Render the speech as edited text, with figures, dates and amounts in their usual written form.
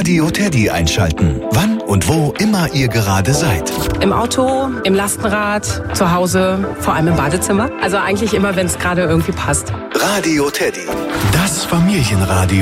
Radio Teddy einschalten. Wann und wo immer ihr gerade seid. Im Auto, im Lastenrad, zu Hause, vor allem im Badezimmer. Also eigentlich immer, wenn es gerade irgendwie passt. Radio Teddy. Das Familienradio.